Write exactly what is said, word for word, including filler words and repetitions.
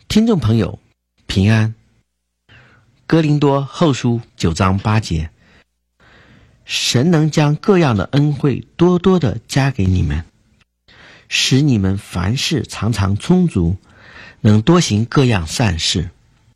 听众朋友平安。哥林多后书九章八节，神能将各样的恩惠多多的加给你们，使你们凡事常常充足，能多行各样善事。